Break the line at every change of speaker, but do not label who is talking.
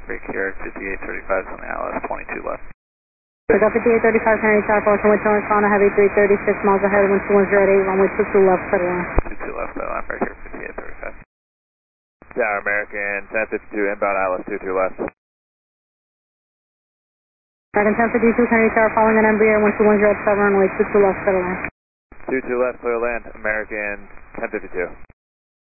break here, 5835 on the ILS, 22 left.
Pick up 5835, Henry Tower, approaching with Tony Fauna, heavy 336 miles ahead, wind 2108, runway 22 left, clear to land.
22 left, clear to land, break here, 5835.
Tower American 1052, inbound ILS 22 left.
American 1052, Henry Tower, following an Embraer, 1210 at 7, runway 22 left, clear to land.
22 left, clear to land, American 1052.